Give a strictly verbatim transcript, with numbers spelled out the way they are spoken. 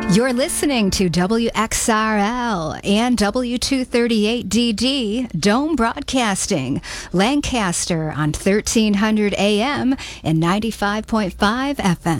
You're listening to W X R L and W two thirty-eight D D, Dome Broadcasting, Lancaster on thirteen hundred A M and ninety-five point five F M.